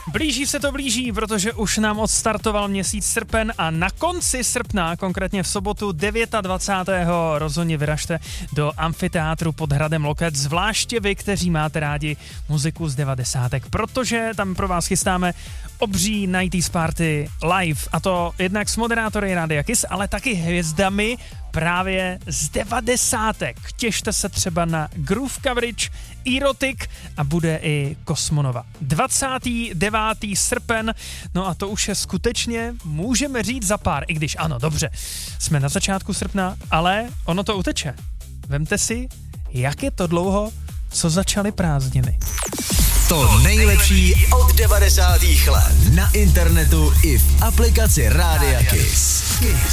Blíží, protože už nám odstartoval měsíc srpen a na konci srpna, konkrétně v sobotu 29. rozhodně vyražte do amfiteátru pod hradem Loket, zvláště vy, kteří máte rádi muziku z 90. protože tam pro vás chystáme obří 90s party live, a to jednak s moderátory Rádia Kiss, ale taky hvězdami právě z 90. Těšte se třeba na Groove Coverage, Erotic a bude i Kosmonova. 29. srpen, no a to už je skutečně, můžeme říct za pár, i když ano, dobře, jsme na začátku srpna, ale ono to uteče. Vemte si, jak je to dlouho, co začaly prázdniny. To nejlepší od 90. let na internetu i v aplikaci Rádia Kiss.